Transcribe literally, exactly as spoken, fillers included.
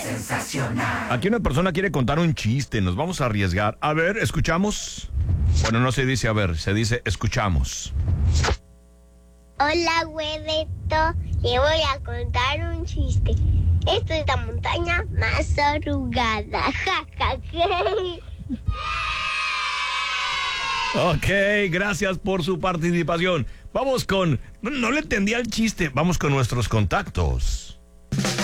Aquí una persona quiere contar un chiste, nos vamos a arriesgar. A ver, ¿escuchamos? Bueno, no se dice a ver, se dice escuchamos. Hola, huevito, le voy a contar un chiste. Esta es la montaña más arrugada. Ja, ja, ja. Ok, gracias por su participación. Vamos con... No, no le entendí al chiste. Vamos con nuestros contactos.